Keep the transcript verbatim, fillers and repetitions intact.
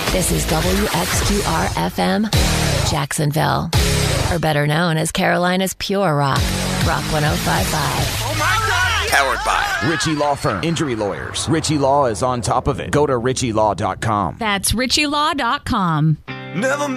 This is W X Q R F M, Jacksonville. Or better known as Carolina's Pure Rock, Rock one oh five point five. Oh my God! Powered by Ritchie Law Firm. Injury lawyers. Ritchie Law is on top of it. Go to ritchie law dot com. That's ritchie law dot com. Never